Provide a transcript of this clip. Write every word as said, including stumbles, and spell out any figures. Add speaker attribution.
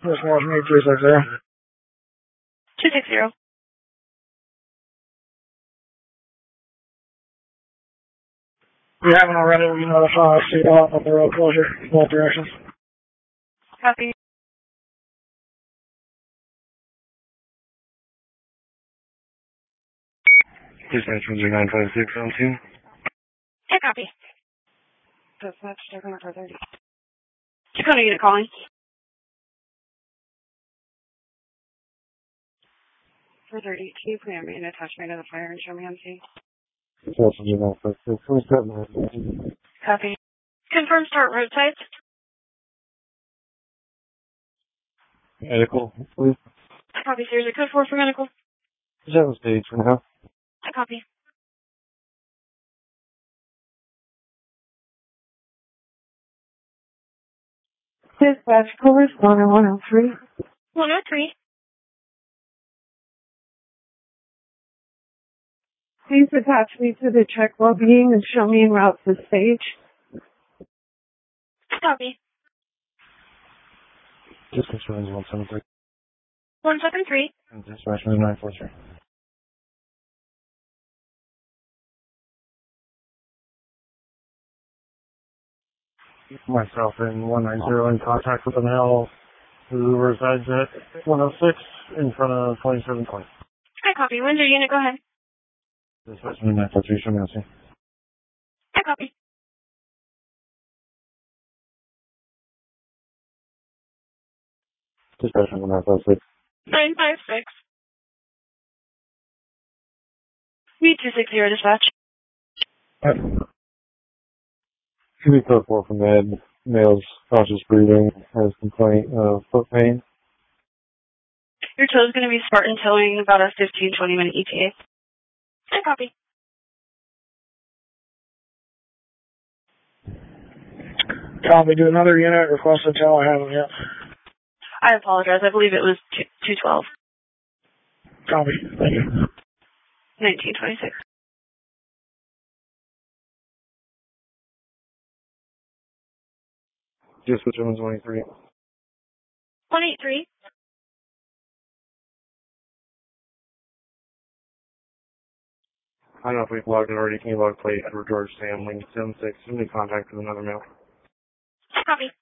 Speaker 1: This was me, three six zero.
Speaker 2: two six zero.
Speaker 1: If you haven't already, we notify C DOT of the road closure, both directions.
Speaker 2: Copy.
Speaker 3: Dispatch one zero nine five six on two.
Speaker 2: Yeah, copy. Dispatch, Dakota four thirty. Dakota unit calling. four thirty, can you plan me an attachment of the fire and show me on scene?
Speaker 3: Dispatch one zero nine five six, who's that?
Speaker 2: Copy. Confirm start roadside.
Speaker 3: Medical, please.
Speaker 2: Copy, Series code four for medical.
Speaker 3: Seven stage for now.
Speaker 2: Copy.
Speaker 4: Dispatch, correspondent one oh three.
Speaker 2: one oh three.
Speaker 4: Please attach me to the check well-being and show me en route to stage.
Speaker 2: Copy.
Speaker 3: Dispatch one seven three.
Speaker 2: one seven three.
Speaker 3: And dispatch one nine four three. Myself and one nine zero in contact with a male who resides at one oh six in front of twenty-seven twenty.
Speaker 2: I copy. Windsor unit, go ahead.
Speaker 3: Dispatch one nine four three, show me on scene.
Speaker 2: I copy.
Speaker 3: Dispatch one nine five six.
Speaker 2: nine five six. Me two six zero dispatch.
Speaker 3: Give me code four from Ed. Male's cautious breathing, has complaint of foot pain.
Speaker 2: Your tow is going to be Spartan towing about a fifteen, twenty minute E T A. I copy.
Speaker 1: Copy, do another unit, request a tow, I haven't yet.
Speaker 2: I apologize. I believe it was two twelve.
Speaker 1: Copy, thank you.
Speaker 2: nineteen twenty-six.
Speaker 3: Dispatch one twenty-three.
Speaker 2: one eight three.
Speaker 3: I don't know if we've logged it already. Can you log plate Edward George Sam Lincoln seven six? Somebody contact with another male.
Speaker 2: Copy.